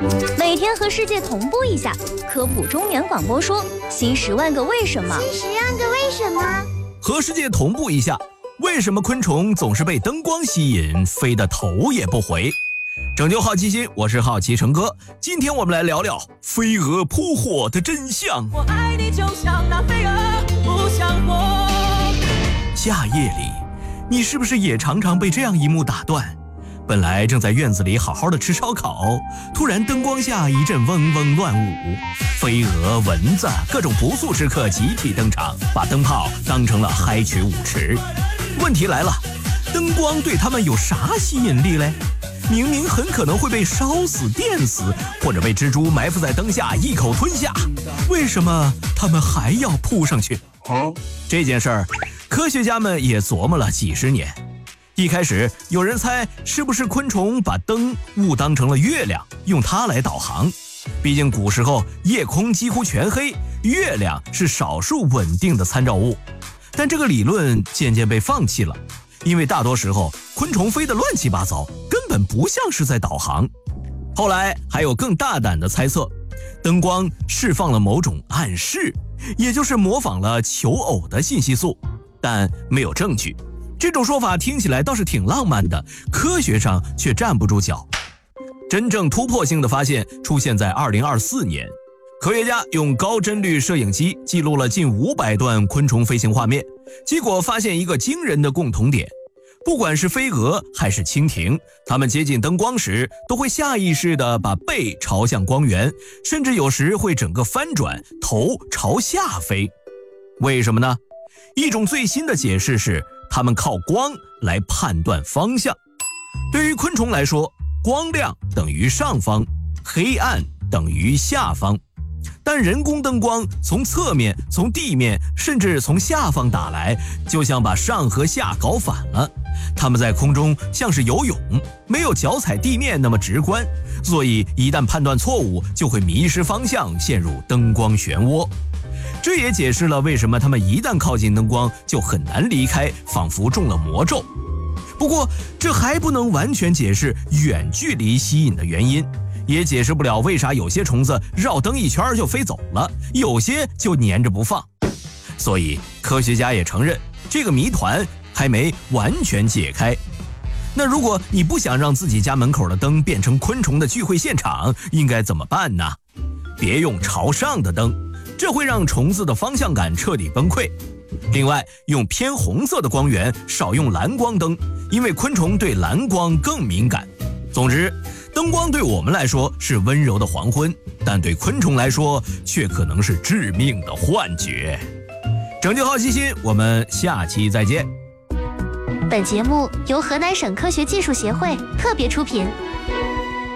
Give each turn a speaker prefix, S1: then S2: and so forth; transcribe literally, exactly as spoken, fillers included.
S1: 每天和世界同步一下，科普中原广播说新十万个为什么。
S2: 新十万个为什么？
S3: 和世界同步一下，为什么昆虫总是被灯光吸引，飞得头也不回？拯救好奇心，我是好奇成哥。今天我们来聊聊飞蛾扑火的真相。
S4: 我爱你就像那飞蛾扑向火。
S3: 夏夜里，你是不是也常常被这样一幕打断？本来正在院子里好好的吃烧烤，突然灯光下一阵嗡嗡乱舞，飞蛾、蚊子各种不速之客集体登场，把灯泡当成了嗨曲舞池。问题来了，灯光对他们有啥吸引力嘞？明明很可能会被烧死、电死，或者被蜘蛛埋伏在灯下一口吞下，为什么他们还要扑上去？这件事儿，科学家们也琢磨了几十年。一开始有人猜是不是昆虫把灯误当成了月亮，用它来导航。毕竟古时候夜空几乎全黑，月亮是少数稳定的参照物。但这个理论渐渐被放弃了，因为大多时候昆虫飞得乱七八糟，根本不像是在导航。后来还有更大胆的猜测，灯光释放了某种暗示，也就是模仿了求偶的信息素，但没有证据。这种说法听起来倒是挺浪漫的，科学上却站不住脚。真正突破性的发现出现在二零二四年，科学家用高帧率摄影机记录了近五百段昆虫飞行画面，结果发现一个惊人的共同点。不管是飞蛾还是蜻蜓，它们接近灯光时都会下意识地把背朝向光源，甚至有时会整个翻转，头朝下飞。为什么呢？一种最新的解释是它们靠光来判断方向。对于昆虫来说，光亮等于上方，黑暗等于下方。但人工灯光从侧面、从地面，甚至从下方打来，就像把上和下搞反了。它们在空中像是游泳，没有脚踩地面那么直观，所以一旦判断错误，就会迷失方向，陷入灯光漩涡。这也解释了为什么它们一旦靠近灯光就很难离开，仿佛中了魔咒。不过这还不能完全解释远距离吸引的原因，也解释不了为啥有些虫子绕灯一圈就飞走了，有些就粘着不放。所以科学家也承认，这个谜团还没完全解开。那如果你不想让自己家门口的灯变成昆虫的聚会现场，应该怎么办呢？别用朝上的灯，这会让虫子的方向感彻底崩溃。另外，用偏红色的光源，少用蓝光灯，因为昆虫对蓝光更敏感。总之，灯光对我们来说是温柔的黄昏，但对昆虫来说却可能是致命的幻觉。拯救好奇心，我们下期再见。
S1: 本节目由河南省科学技术协会特别出品。